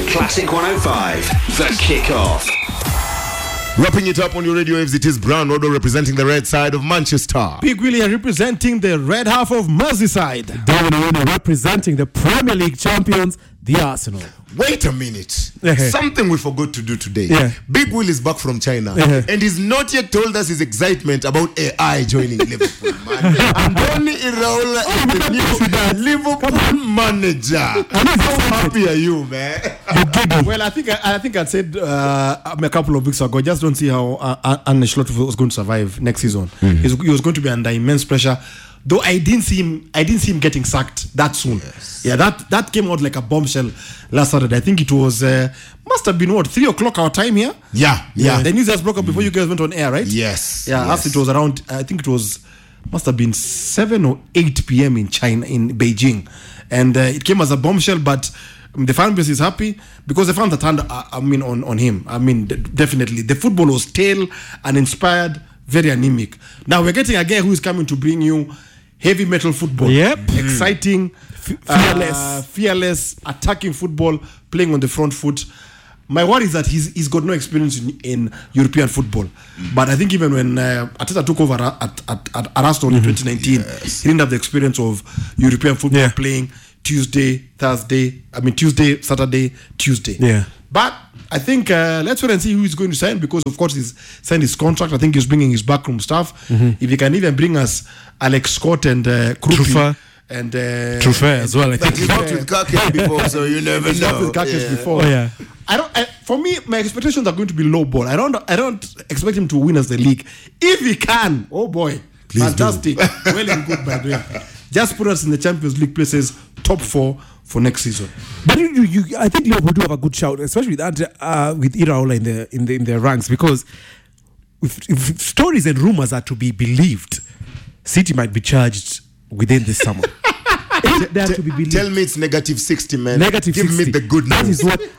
Classic 105, The Kickoff. Wrapping it up on your radio waves, it is Brown Rodo representing the red side of Manchester. Big William representing the red half of Merseyside. David Owono representing the Premier League champions, the Arsenal. Wait a minute. Something we forgot to do today. Big Will is back from China and he's not yet told us his excitement about AI joining Liverpool. Andoni Iraola is the new Liverpool manager. How happy are you, man? Well, I think I said a couple of weeks ago, I just don't see how Arne Slot was going to survive next season. He was going to be under immense pressure. Though I didn't see him getting sacked that soon. Yes. Yeah, that came out like a bombshell last Saturday. I think it was must have been 3 o'clock our time here. Yeah. The news just broke up before you guys went on air, right? Yes. Yeah. Yes. It was around. I think it must have been 7 or 8 p.m. in China, in Beijing, and it came as a bombshell. But the fan base is happy because the fans are turned. On him. Definitely the football was stale, uninspired, very anemic. Now we're getting a guy who is coming to bring you heavy metal football. Exciting, fearless, attacking football, playing on the front foot. My worry is that he's got no experience in European football. But I think even when Arteta took over at Arsenal in 2019, he didn't have the experience of European football playing Tuesday, Saturday, Tuesday. Yeah. But I think let's wait and see who he's going to sign, because of course he's signed his contract. I think he's bringing his backroom staff. If he can even bring us Alex Scott and Krupa and Truffert as well. I think he's worked with Kake before, so you never know. He's worked with Kake before. For me, my expectations are going to be low ball. I don't expect him to win us the league. If he can, oh boy, please fantastic. Well and good, by the way. Just put us in the Champions League places, top 4 for next season. But I think Liverpool do have a good shout, especially with Iraola in the ranks, because if stories and rumors are to be believed, City might be charged within this summer. They are to be believed. Tell me it's negative 60, man. Negative 60. Give me the good news. That is what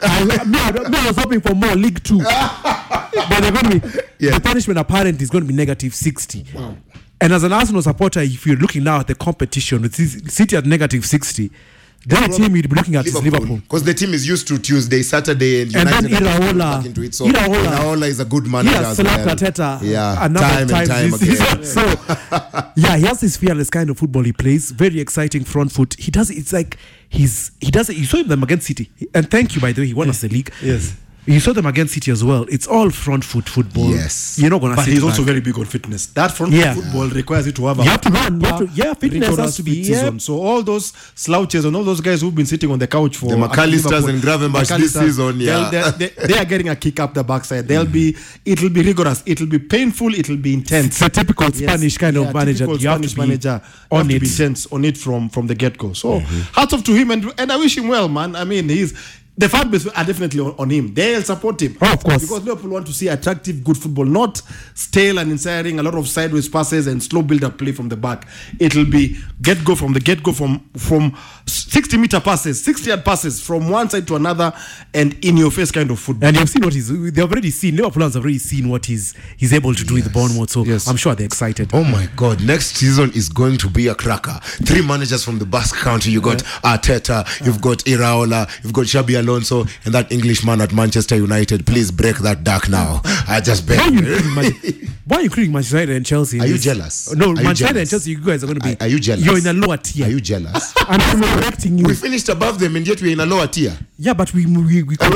I was hoping for more League 2. But they're going to be the punishment apparently is going to be negative 60. Wow. And as an Arsenal supporter, if you're looking now at the competition with City at negative 60, that team you'd be looking at is Liverpool. Because the team is used to Tuesday, Saturday, and United then Iraola into it. So Iraola is a good manager. He has selected Arteta a number of times this season. So he has this fearless kind of football he plays. Very exciting front foot. He does it. It's like he does it. You saw them against City, and thank you, by the way, he won us the league. Yes. You saw them against City as well. It's all front foot football. Yes. You're not going to see. But he's also very big on fitness. That front foot football requires you to have you have to run. Fitness has to be. Season. So all those slouches and all those guys who've been sitting on the couch for the McAllisters and Gravenberch this season, they are getting a kick up the backside. It'll be rigorous. It'll be painful. It'll be intense. It's a typical Spanish kind of manager. You have to be on it. Be tense on it from the get go. So hats off to him, and I wish him well, man. I mean, the fan base are definitely on him. They'll support him. Oh, of course. Because Liverpool want to see attractive, good football, not stale and inspiring, a lot of sideways passes and slow build-up play from the back. It'll be from the get-go, from 60-meter passes, 60-yard passes from one side to another, and in-your-face kind of football. And you've seen Liverpool have already seen what he's able to do with the Bournemouth, so I'm sure they're excited. Oh my God, next season is going to be a cracker. 3 managers from the Basque Country. You got Arteta, you've got Iraola, you've got Xabi Alonso, and that Englishman at Manchester United. Please break that dark now. I just beg you. Why are you including Manchester United and Chelsea? Are you jealous? No, Manchester United and Chelsea, you guys are going to be. Are you jealous? You're in a lower tier. Are you jealous? I'm correcting you. We finished above them and yet we're in a lower tier. Yeah, but we wait.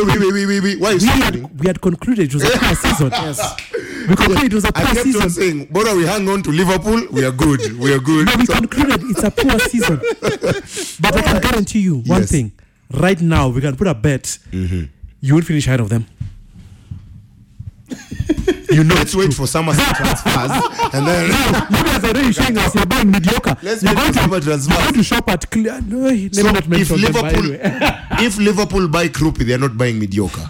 Why is we had concluded it was a poor season. Yes. We concluded it was a poor season. I kept on saying, Bora, we hang on to Liverpool, we are good. We are good. No, we concluded it's a poor season. But I can guarantee you one thing. Right now, we can put a bet. You will finish ahead of them. Let's wait for summer transfers and then you guys are already showing us you're buying mediocre. Let's wait for summer transfers. You're going to shop at clear. No, if Liverpool buy Krupi, they're not buying mediocre.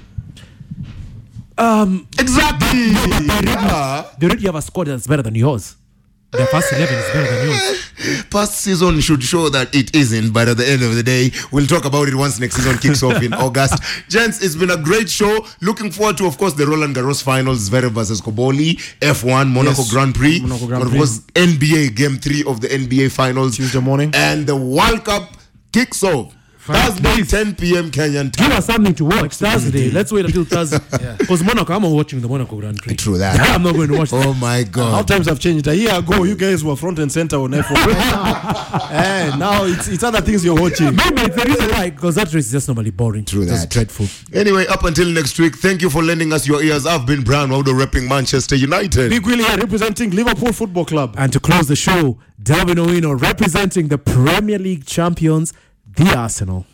Exactly. They already have a squad that's better than yours. Their first 11 is better than yours. Past season should show that it isn't, but at the end of the day, we'll talk about it once next season kicks off in August. Gents, it's been a great show. Looking forward to, of course, the Roland Garros finals, Zverev versus Koboli, F1, Monaco Grand Prix, but of course, NBA Game 3 of the NBA finals Tuesday morning, and the World Cup kicks off Thursday, 10 p.m. Kenyan time. Give us something to watch. Thursday. Let's wait until Thursday. Because Monaco, I'm watching the Monaco Grand Prix. True that. I'm not going to watch that. Oh my God. How times have changed. A year ago, you guys were front and center on F1. Now it's other things you're watching. Maybe it's the reason why, because that race is just normally boring. True that. Just dreadful. Anyway, up until next week, thank you for lending us your ears. I've been Brian Waudo repping Manchester United. Big Willie here representing Liverpool Football Club. And to close the show, Delvin Owino representing the Premier League champions, the Arsenal.